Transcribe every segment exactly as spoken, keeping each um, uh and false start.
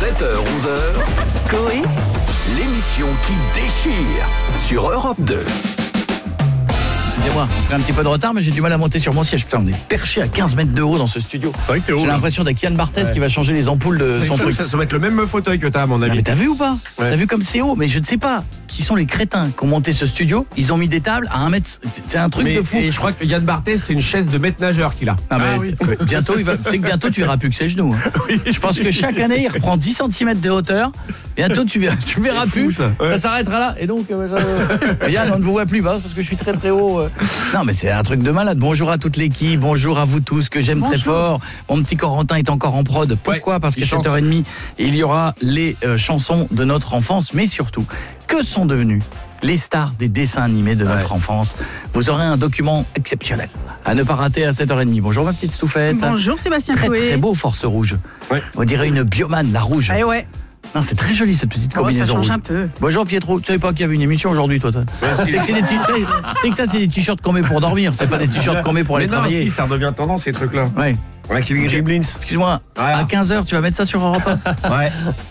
sept heures onze heures, Coé, l'émission qui déchire sur Europe deux. Dis-moi, on fait un petit peu de retard, mais j'ai du mal à monter sur mon siège. Putain, on est perché à quinze mètres de haut dans ce studio. C'est vrai que t'es haut. J'ai l'impression d'être Yann Barthès Ouais. qui va changer les ampoules de C'est son ça, truc. ça, ça va être le même fauteuil que t'as, à mon Non, avis. mais t'as vu ou pas? Ouais. T'as vu comme c'est haut? Mais je ne sais pas. Qui sont les crétins qui ont monté ce studio? Ils ont mis des tables à un mètre. C'est un truc Mais, de fou. et je crois que Yann Barthès, c'est une chaise de maître nageur qu'il a. Ah, mais Ah oui. c'est- bientôt, il va, tu sais que bientôt tu verras plus que ses genoux. Hein. Oui. Je pense que chaque année, il reprend dix centimètres de hauteur. Bientôt, tu verras, tu verras C'est fou, plus. ça. Ouais. Ça s'arrêtera là. Et donc, euh, je- Yann, on ne vous voit plus bah, parce que je suis très très haut. euh. Non, mais c'est un truc de malade. Bonjour à toute l'équipe. Bonjour à vous tous que j'aime très fort. Mon petit Corentin est encore en prod. Pourquoi? Ouais, Parce il qu'à chante. sept heures trente, il y aura les euh, chansons de notre enfance. Mais surtout, que sont devenus les stars des dessins animés de notre Ouais. enfance? Vous aurez un document exceptionnel à ne pas rater à sept heures trente. Bonjour ma petite Stouffette. Bonjour Sébastien Très Coé. très beau Force Rouge. Ouais. On dirait une biomane, la rouge. Ah ouais, Non, c'est très joli cette petite oh, ça combinaison change rouge. un peu. Bonjour Pietro, tu savais pas qu'il y avait une émission aujourd'hui toi, toi C'est que, c'est des t- c'est que ça c'est des t-shirts qu'on met pour dormir, c'est pas des t-shirts qu'on met pour aller Mais non, travailler. si, ça redevient tendance, ces trucs-là. Ouais. On a Kevin Gremlins. Excuse-moi, Ouais. à quinze heures tu vas mettre ça sur Europe un? Ouais.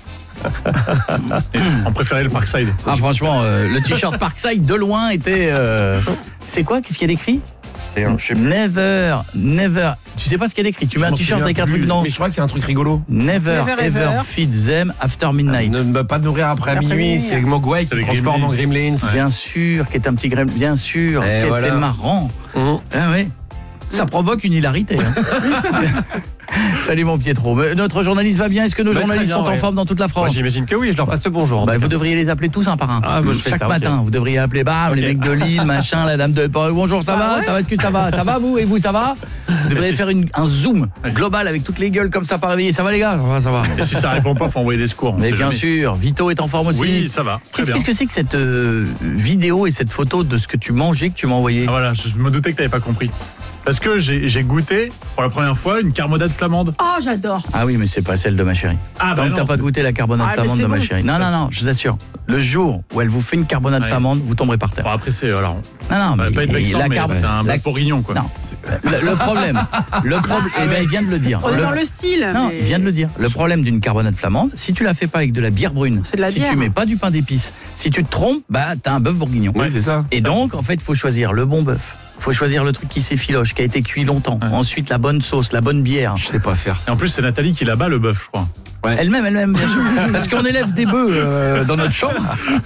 On préférait le Parkside. Ah franchement, euh, le t-shirt Parkside de loin était... euh, C'est quoi? Qu'est-ce qu'il y a d'écrit? C'est un je sais Never, never... Tu sais pas ce qu'il y a d'écrit? Tu mets je un m'en t-shirt souviens avec un plus, truc dans... Mais je crois qu'il y a un truc rigolo. Never, Never, ever, ever. feed them after midnight. Ne me pas nourrir après, Après minuit. minuit. C'est Mogwai qui C'est se les transforme en Gremlins. Bien sûr, qui est un petit grême, bien sûr, Et que voilà. c'est marrant. Mhm. Ah oui. Ça provoque une hilarité. Hein. Salut mon Pietro. Mais notre journaliste va bien? Est-ce que nos Bah, très journalistes bien, sont en ouais. forme dans toute la Moi, France? j'imagine que oui, je leur passe le bonjour. Bah, vous devriez les appeler tous un par un. Ah, moi, je fais Chaque ça, ok. matin, vous devriez appeler bam, les Ok. mecs de Lille, machin, la dame de bonjour, ça va? Ça va, est-ce que ça va? Ça va vous? Et vous, ça va? Vous devriez faire une, un zoom global avec toutes les gueules comme ça par réveiller. Ça va les gars? Ça va, ça va. Et si ça répond pas, faut envoyer des secours. on Mais sait bien jamais. sûr, Vito est en forme aussi. Oui, ça va. Très Qu'est-ce bien. qu'est-ce que c'est que cette euh, vidéo et cette photo de ce que tu mangeais que tu m'as envoyé? Ah, voilà, je me doutais que t'avais pas compris. Parce que j'ai j'ai goûté pour la première fois une carbonade flamande. Oh, j'adore. Ah oui, mais c'est pas celle de ma chérie. Ah, Tant bah que non, t'as pas c'est- goûté la carbonade Ah, mais flamande c'est de ma bon. chérie. Non, non, non, je vous assure. Le jour où elle vous fait une carbonade Ouais. flamande, vous tomberez par terre. Bon, après, c'est. Alors, Non, non, on va mais pas être vexant, la mais carb- c'est un la- bœuf bourguignon, quoi. Non. Le, le problème, le problème, eh ben, il vient de le dire. On est Le- dans le style. Non, mais- il vient de le dire. Le problème d'une carbonade flamande, si tu la fais pas avec de la bière brune, C'est de la si bière. tu mets pas du pain d'épices, si tu te trompes, bah t'as un bœuf bourguignon. Oui, c'est ça. Et donc, en fait, il faut choisir le bon bœuf. Il faut choisir le truc qui s'effiloche, qui a été cuit longtemps. Ouais. Ensuite, la bonne sauce, la bonne bière. Je sais pas faire Et ça. en plus, c'est Nathalie qui la bat, le bœuf, je crois. Elle-même, elle-même, bien sûr. Parce qu'on élève des bœufs euh, dans notre chambre.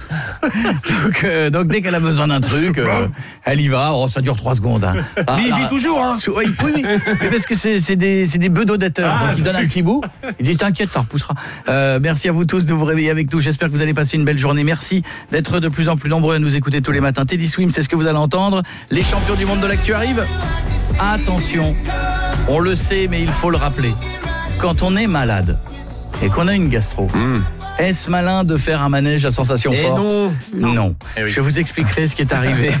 Donc, euh, donc dès qu'elle a besoin d'un truc, euh, elle y va. Oh, ça dure trois secondes. Hein. Ah, Mais il ah, vit toujours, hein. Oui, oui, oui. Mais parce que c'est c'est des, c'est des bœufs d'audateurs. Donc ils donnent un petit bout. Ils disent t'inquiète, ça repoussera. Euh, merci à vous tous de vous réveiller avec nous. J'espère que vous allez passer une belle journée. Merci d'être de plus en plus nombreux à nous écouter tous les matins. Teddy Swim, c'est ce que vous allez entendre. Les champions du monde de l'actu arrivent. Attention, on le sait, mais il faut le rappeler. Quand on est malade et qu'on a une gastro, est-ce malin de faire un manège à sensation Et forte? non. Non. Eh oui. Je vous expliquerai ce qui est arrivé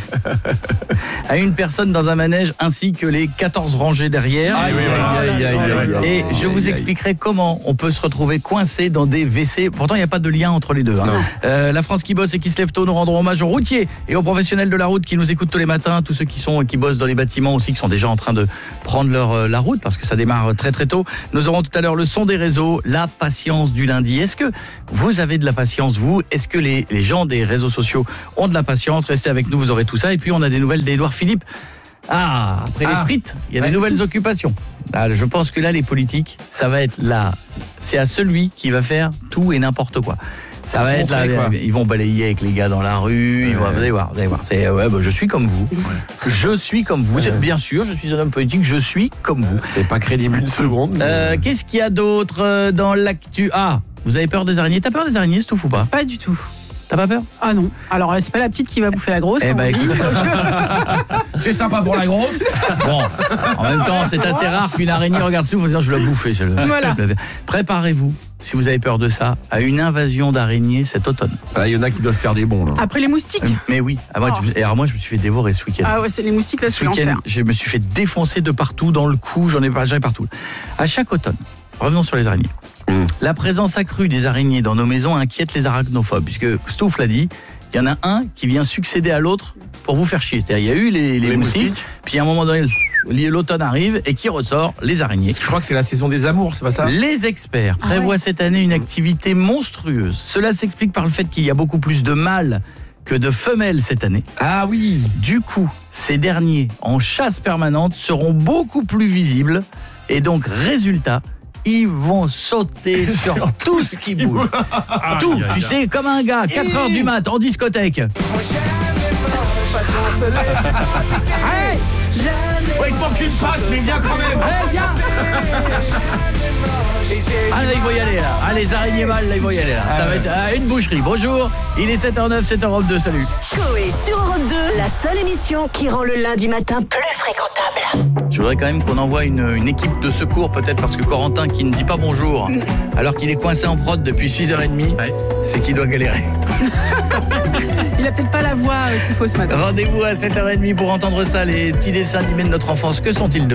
à une personne dans un manège ainsi que les quatorze rangées derrière. Aïe, oui, voilà. aïe, aïe, aïe, aïe, aïe. Et je vous expliquerai comment on peut se retrouver coincé dans des W C. Pourtant, il n'y a pas de lien entre les deux. Hein. Euh, la France qui bosse et qui se lève tôt, nous rendrons hommage aux routiers et aux professionnels de la route qui nous écoutent tous les matins. Tous ceux qui sont qui bossent dans les bâtiments aussi, qui sont déjà en train de prendre leur euh, la route parce que ça démarre très très tôt. Nous aurons tout à l'heure le son des réseaux, la patience du lundi. Est-ce que vous avez de la patience, vous? Est-ce que les, les gens des réseaux sociaux ont de la patience? Restez avec nous, vous aurez tout ça. Et puis, on a des nouvelles d'Édouard Philippe. Ah, après les Ah. frites, il y a Ouais. des nouvelles occupations. Ah, je pense que là, les politiques, ça va être là. C'est à celui qui va faire tout et n'importe quoi. Ça Faut va se être là. montrer, quoi. Ils vont balayer avec les gars dans la rue. Ils vont, vous allez voir, vous allez voir. C'est, ouais, bah, je suis comme vous. Je suis comme vous. C'est- Bien sûr, je suis un homme politique. Je suis comme vous. C'est pas crédible une seconde. mais- Euh, Qu'est-ce qu'il y a d'autre euh, dans l'actu? Ah, vous avez peur des araignées? T'as peur des araignées, Stouff, ou pas? Pas du tout. T'as pas peur? Ah non. Alors, c'est pas la petite qui va bouffer la grosse. Eh comme ben, on dit. écoute. C'est sympa pour la grosse. Bon, en même temps, c'est assez rare qu'une araignée regarde Stouff et dire je l'ai bouffé. Je le... Voilà. je le- Préparez-vous, si vous avez peur de ça, à une invasion d'araignées cet automne. Ah, il y en a qui doivent faire des bons, là. Après les moustiques. Mais oui, ah, moi, Oh. tu- et alors moi je me suis fait dévorer ce week-end. Ah ouais, c'est les moustiques là, Ce c'est week-end, l'enfer. je me suis fait défoncer de partout, dans le cou, j'en ai pas j'en ai partout. À chaque automne, revenons sur les araignées. Mm. La présence accrue des araignées dans nos maisons inquiète les arachnophobes, puisque Stouff l'a dit, il y en a un qui vient succéder à l'autre pour vous faire chier. C'est-à-dire, il y a eu les, les Les moustiques, moustiques. puis à un moment donné, l'automne arrive et qui ressort les araignées. Je crois que c'est la saison des amours, c'est pas ça? Les experts prévoient cette année une activité monstrueuse. Cela s'explique par le fait qu'il y a beaucoup plus de mâles que de femelles cette année. Ah oui. Du coup, ces derniers, en chasse permanente, seront beaucoup plus visibles. Et donc, résultat, ils vont sauter sur tout ce qui bouge. Tout, Aïe, aïe, tu aïe. sais, comme un gars, quatre heures du mat, en discothèque. Ouais, il te manque une patte, mais viens quand même. Allez, viens. Ah là, il faut y aller là. Ah, les araignées mâles, là, il faut y aller là. Ça va être ah, une boucherie. Bonjour, il est sept heures zéro neuf, sept heures Europe deux, salut. Coé sur Europe deux, la seule émission qui rend le lundi matin plus fréquentable. Je voudrais quand même qu'on envoie une, une équipe de secours, peut-être parce que Corentin qui ne dit pas bonjour, alors qu'il est coincé en prod depuis six heures trente, Ouais. c'est qu'il doit galérer. Il a peut-être pas la voix euh, qu'il faut ce matin. Rendez-vous à sept heures trente pour entendre ça, les petits dessins animés de notre enfance. Que sont-ils devenus ?